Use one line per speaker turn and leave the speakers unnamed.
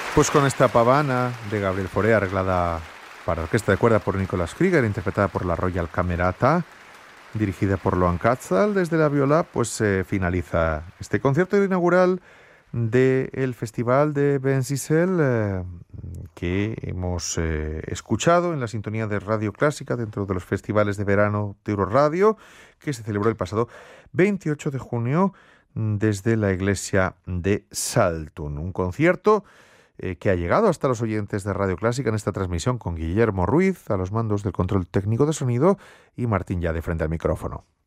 Pues con esta pavana de Gabriel Fauré, arreglada para orquesta de cuerda por Nicolas Krieger, interpretada por la Royal Camerata, dirigida por Loan Katzal desde la viola, pues finaliza este concierto inaugural del Festival de Bencisel, que hemos escuchado en la sintonía de Radio Clásica dentro de los festivales de verano de Euroradio, que se celebró el pasado 28 de junio desde la iglesia de Saltun. Un concierto que ha llegado hasta los oyentes de Radio Clásica en esta transmisión con Guillermo Ruiz a los mandos del control técnico de sonido y Martín Yade frente al micrófono.